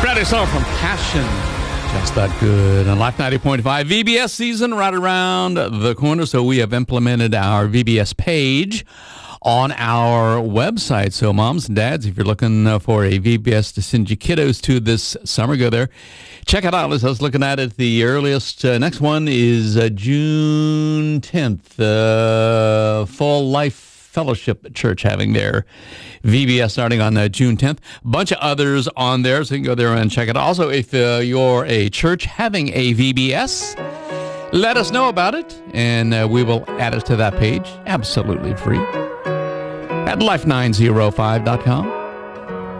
Brand new song from Passion. Just that good. On Life 90.5, VBS season right around the corner. So we have implemented our VBS page on our website. So moms and dads, if you're looking for a VBS to send your kiddos to this summer, go there. Check it out. As I was looking at it, the earliest next one is June 10th. Full Life Fellowship Church having their VBS starting on June 10th. A bunch of others on there, so you can go there and check it out. Also, if you're a church having a VBS, let us know about it, and we will add it to that page absolutely free at life905.com.